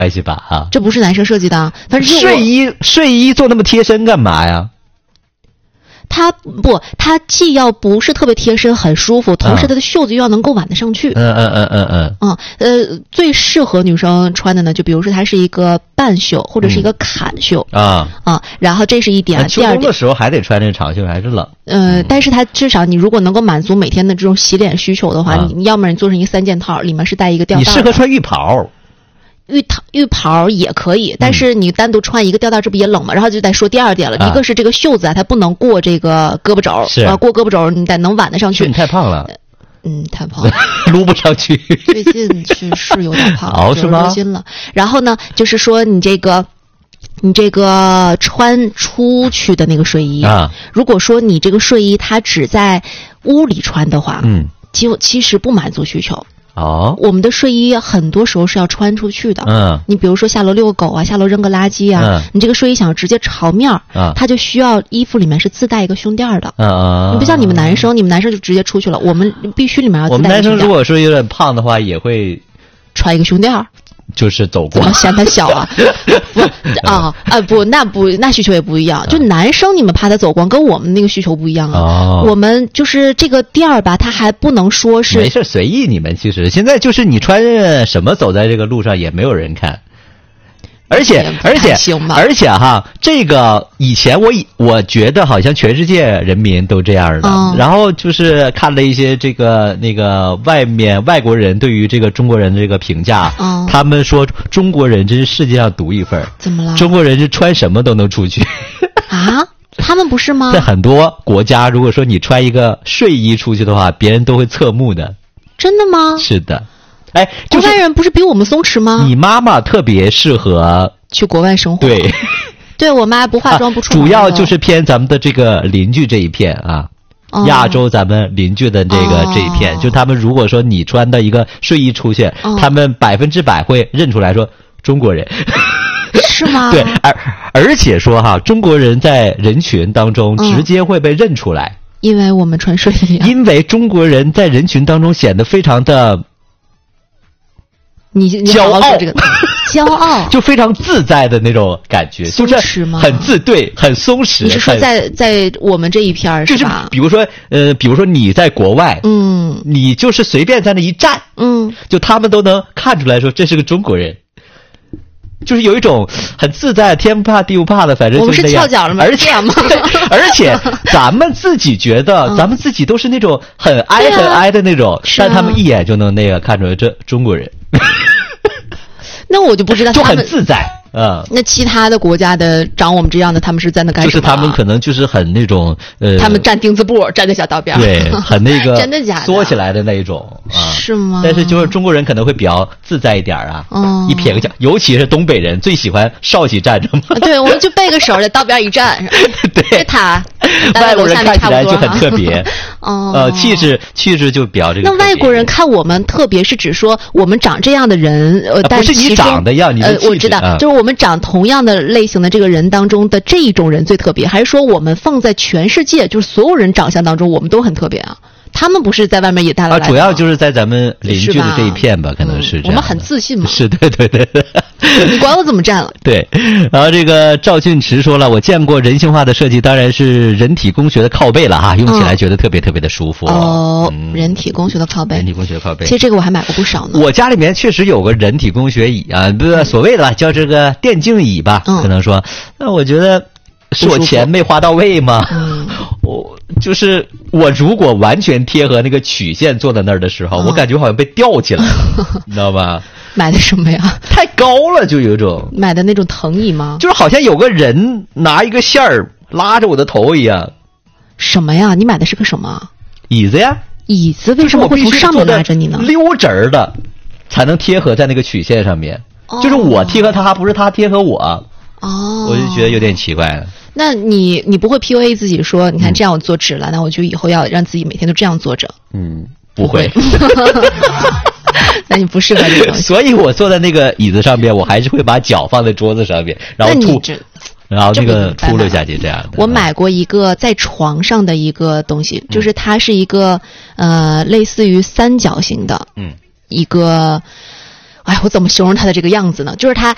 是吧？啊， 这不是男生设计的，反正睡衣做那么贴身干嘛呀？ 它既要不是特别贴身很舒服，同时它的袖子又要能够挽得上去。最适合女生穿的呢，就比如说它是一个半袖或者是一个坎袖然后这是一点。 秋冬的时候还得穿这长袖，还是冷。 但是它至少你如果能够满足每天的这种洗脸需求的话，你要么你做成一个3件套，里面是带一个吊带。 你适合穿浴袍。 浴袍也可以，但是你单独穿一个吊带，这不也冷吗？然后就得说第二点了，一个是这个袖子它不能过这个胳膊肘，过胳膊肘你得能挽得上去。 你太胖了。 太胖了， 撸不上去。 最近是有点胖， 是吗？ 斤了。然后呢，就是说你这个穿出去的那个睡衣如果说你这个睡衣它只在屋里穿的话，其实不满足需求。我们的睡衣很多时候是要穿出去的。你比如说下楼遛个狗啊，下楼扔个垃圾啊，你这个睡衣想要直接朝面它就需要衣服里面是自带一个胸垫的。你不像你们男生就直接出去了，我们必须里面要自带一个胸垫。我们男生如果说有点胖的话，也会穿一个胸垫。 就是走光， 怎么嫌他小啊？那需求也不一样。就男生你们怕他走光，跟我们那个需求不一样啊。我们就是这个垫儿吧，它还不能说是没事随意。你们其实现在就是你穿什么走在这个路上也没有人看。而且哈，这个以前我觉得好像全世界人民都这样的。然后就是看了一些这个那个外国人对于这个中国人的这个评价，他们说中国人真是世界上独一份。 怎么了？ 中国人是穿什么都能出去啊？他们不是吗？ 在很多国家，如果说你穿一个睡衣出去的话，别人都会侧目的。 真的吗？ 是的。 国外人不是比我们松弛吗？ 你妈妈特别适合去国外生活。对，我妈不化妆不出门。 主要就是偏咱们的这个邻居这一片啊，亚洲咱们邻居的这一片，就他们如果说你穿的一个睡衣出现，他们100%会认出来说中国人。 是吗？ 对，而且说哈，中国人在人群当中直接会被认出来， 因为我们穿睡衣。 因为中国人在人群当中显得非常的。 你骄傲， 骄傲就非常自在的那种感觉，就是很很松弛。 你是说在我们这一片是吧？ 就是比如说你在国外，你就是随便在那一站，就他们都能看出来说这是个中国人，就是有一种很自在，天不怕地不怕的，反正我们是翘脚了吗？ 而且咱们自己觉得，咱们自己都是那种很挨的那种，但他们一眼就能那个看出来这中国人。 那我就不知道， 就很自在。 那其他的国家的长我们这样的，他们是在那干什么？ 就是他们可能就是很那种他们站钉子步，站在小道边， 对，很那个真的假的？ 缩起来的那一种是吗？ 但是就是中国人可能会比较自在一点啊，一撇个脚，尤其是东北人最喜欢少起站着嘛。 对，我们就背个手在道边一站， 对， 他外国人看起来就很特别，气质就比较这个。 那外国人看我们特别是指说我们长这样的人， 不是你长得样，你的我知道，就是我们长同样的类型的这个人当中的这一种人最特别，还是说我们放在全世界就是所有人长相当中我们都很特别啊？他们不是在外面也带来的主要就是在咱们邻居的这一片吧，可能是这样。 我们很自信嘛。 是，对。 你管我怎么站了？ 对。然后这个赵俊池说了，我见过人性化的设计，当然是人体工学的靠背了哈，用起来觉得特别特别的舒服。 人体工学的靠背。 人体工学的靠背。 其实这个我还买过不少呢。 我家里面确实有个人体工学椅啊，不是所谓的吧，叫这个电竞椅吧，可能说。那我觉得是我钱没花到位吗？我如果完全贴合那个曲线坐在那儿的时候，我感觉好像被吊起来了，你知道吧？ 买的什么呀？ 太高了，就有种买的那种藤椅吗？ 就是好像有个人拿一个线儿拉着我的头一样。 什么呀？你买的是个什么？ 椅子呀。 椅子为什么会从上面拉着你呢？ 溜直儿的才能贴合在那个曲线上面，就是我贴合他，不是他贴合我。我就觉得有点奇怪了。 那你不会 PUA 自己说，你看这样我坐直了，那我就以后要让自己每天都这样坐着？ 不会。 那你不适合这种。 所以我坐在那个椅子上面，我还是会把脚放在桌子上面，然后然后那个秃噜下去这样的。 我买过一个在床上的一个东西，就是它是一个类似于三角形的，一个。我怎么形容它的这个样子呢？就是它